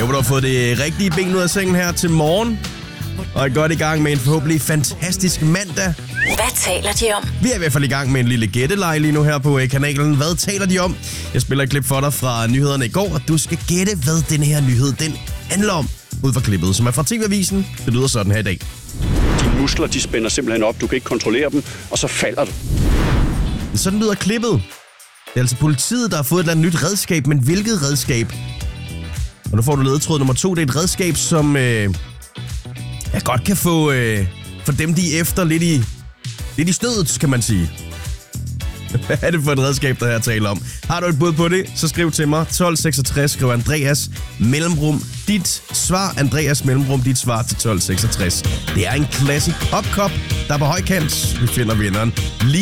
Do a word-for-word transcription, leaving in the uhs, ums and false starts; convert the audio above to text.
håber, du har fået det rigtige ben ud af sengen her til morgen. Og er godt i gang med en forhåbentlig fantastisk mandag. Hvad taler de om? Vi er i hvert fald i gang med en lille gætteleg lige nu her på kanalen. Hvad taler de om? Jeg spiller et klip for dig fra nyhederne i går, og du skal gætte, hvad den her nyhed den handler om. Ud fra klippet, som er fra T V-avisen. Det lyder sådan her i dag. Dine muskler, de spænder simpelthen op. Du kan ikke kontrollere dem, og så falder du. Sådan lyder klippet. Det er altså politiet, der har fået et eller andet nyt redskab, men hvilket redskab? Og nu får du ledetråd nummer to. Det er et redskab, som øh, jeg godt kan få øh, for dem, de er efter lidt i, lidt i stødet, kan man sige. Hvad er det for et redskab, der her taler om? Har du et bud på det, så skriv til mig. tolv seksogtres, skriv Andreas mellemrum dit svar. Andreas mellemrum dit svar til tolv seksogtres. Det er en classic popkop, der er på højkant. Vi finder vinderen lige